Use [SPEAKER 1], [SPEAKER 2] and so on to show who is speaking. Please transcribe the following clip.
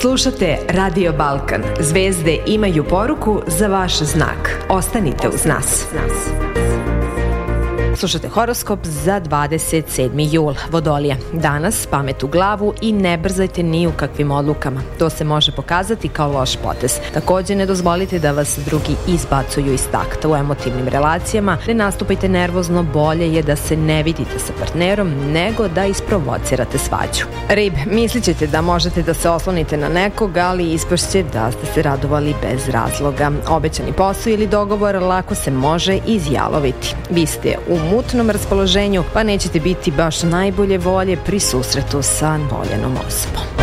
[SPEAKER 1] Slušate Radio Balkan. Zvezde imaju poruku za vaš znak. Ostanite uz nas. Slušate horoskop za 27. jul. Vodolije. Danas pamet u glavu i ne brzajte ni u kakvim odlukama. To se može pokazati kao loš potez. Također ne dozvolite da vas drugi izbacuju iz takta u emotivnim relacijama. Ne nastupajte nervozno, bolje je da se ne vidite sa partnerom nego da isprovocirate svađu. Rib, mislit ćete da možete da se oslonite na nekog, ali ispašće da ste se radovali bez razloga. Obećani posao ili dogovor lako se može izjaloviti. Vi ste u mutnom raspoloženju, pa nećete biti baš najbolje volje pri susretu sa voljenom osobom.